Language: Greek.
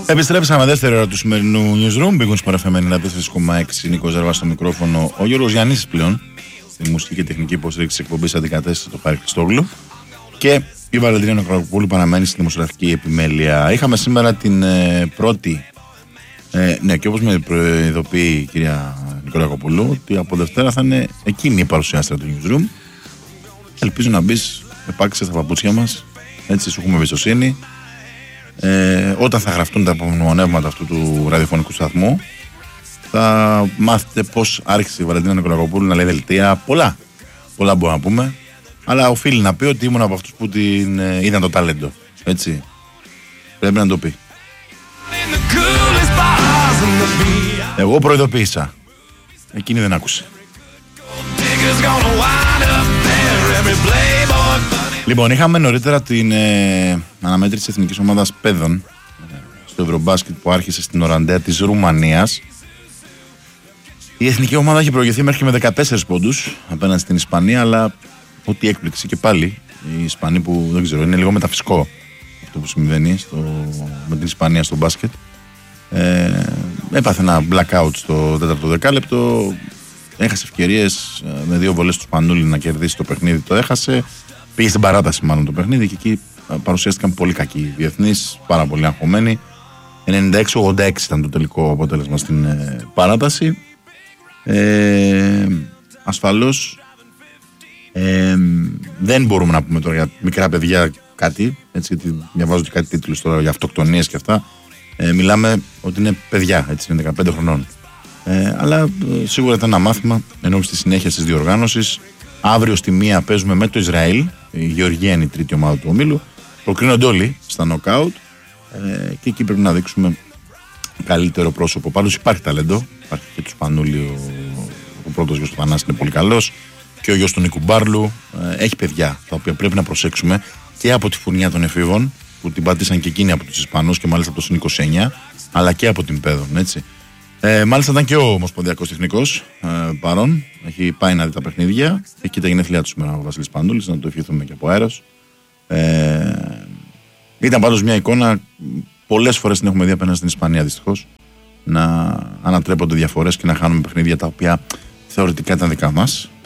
Επιστρέψαμε δεύτερη ώρα του σημερινού Newsroom. Big Wings FM 94,6. Νίκος Ζέρβας στο μικρόφωνο. Ο Γιώργος Γιαννίσης πλέον. Στη μουσική και τεχνική υποστήριξη της εκπομπής αντικατέστησε το Χάρη Χριστόγλου. Και η Βαλεντίνα Νικολακοπούλου παραμένει στη δημοσιογραφική επιμέλεια. Είχαμε σήμερα την πρώτη. Ναι, και όπως με προειδοποιεί η κυρία Νικολακοπούλου, ότι από Δευτέρα θα είναι εκείνη η παρουσιάστρια του Newsroom. Ελπίζω να μπεις επάξια στα παπούτσια μας. Έτσι, σου έχουμε εμπιστοσύνη. Όταν θα γραφτούν τα απομνημονεύματα αυτού του ραδιοφωνικού σταθμού, θα μάθετε πώς άρχισε η Βαλεντίνα Νικολακοπούλου να λέει δελτία. Πολλά μπορούμε να πούμε. Αλλά οφείλει να πει ότι ήμουν από αυτούς που την είδαν το ταλέντο. Έτσι. Πρέπει να το πει. Εγώ προειδοποίησα. Εκείνη δεν άκουσε. Λοιπόν, είχαμε νωρίτερα την αναμέτρηση της Εθνικής Ομάδας Παιδών στο Ευρωμπάσκετ που άρχισε στην Οραντέα της Ρουμανίας. Η Εθνική Ομάδα έχει προηγηθεί μέχρι και με 14 πόντους απέναντι στην Ισπανία, αλλά ό,τι έκπληξη και πάλι οι Ισπανοί που δεν ξέρω, είναι λίγο μεταφυσικό αυτό που συμβαίνει με την Ισπανία στο μπάσκετ. Έπαθε ένα blackout στο 4ο δεκάλεπτο, έχασε ευκαιρίες με 2 βολές του Σπανούλη να κερδίσει το παιχνίδι, το έχασε. Πήγε στην παράταση μάλλον το παιχνίδι και εκεί παρουσιάστηκαν πολύ κακοί διεθνείς, πάρα πολύ αγχωμένοι. 96-86 ήταν το τελικό αποτέλεσμα στην παράταση. Ασφαλώς δεν μπορούμε να πούμε τώρα για μικρά παιδιά κάτι, έτσι, γιατί διαβάζω και κάτι τίτλους τώρα για αυτοκτονίες και αυτά. Μιλάμε ότι είναι παιδιά, έτσι, είναι 15 χρονών. Αλλά σίγουρα ήταν ένα μάθημα ενώ στη συνέχεια της διοργάνωσης. Αύριο στη 1 παίζουμε με το Ισραήλ. Η Γεωργία είναι η τρίτη ομάδα του ομίλου. Προκρίνονται όλοι στα νοκάουτ. Και εκεί πρέπει να δείξουμε καλύτερο πρόσωπο. Πάντως υπάρχει ταλέντο. Υπάρχει και του Σπανούλη. Ο πρώτος γιος του Θανάση είναι πολύ καλός. Και ο γιος του Νίκου Μπάρλου. Έχει παιδιά τα οποία πρέπει να προσέξουμε και από τη φουρνιά των εφήβων που την πατήσαν και εκείνοι από τους Ισπανούς και μάλιστα από το συν 29, αλλά και από την Παιδών. Έτσι. Μάλιστα ήταν και ο Ομοσπονδιακός Τεχνικός παρόν. Έχει πάει να δει τα παιχνίδια. Εκεί τα γενέθλιά του σήμερα ο Βασίλης Πανούλης, να το ευχηθούμε και από αέρος. Ήταν πάντως μια εικόνα, πολλές φορές την έχουμε δει απέναντι στην Ισπανία δυστυχώς, να ανατρέπονται διαφορές και να χάνουμε παιχνίδια τα οποία θεωρητικά ήταν δικά μας.